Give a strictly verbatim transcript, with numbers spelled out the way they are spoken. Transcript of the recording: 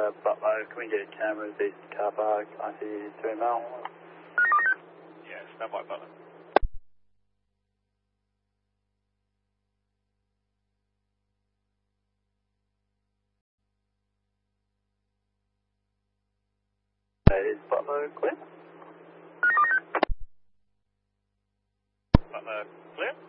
uh, Butler, can we get cameras east car park, I C three mile? Yeah, stand by Butler. Is Butler clear? Butler, clear?